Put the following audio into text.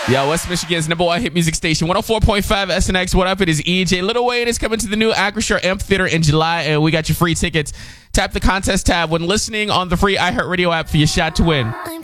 Yo, West Michigan's number one hit music station, 104.5 SNX. What up? It is EJ. Lil Wayne is coming to the new Acrisure Amphitheater in July, and we got your free tickets. Tap the contest tab when listening on the free iHeartRadio app for your shot to win.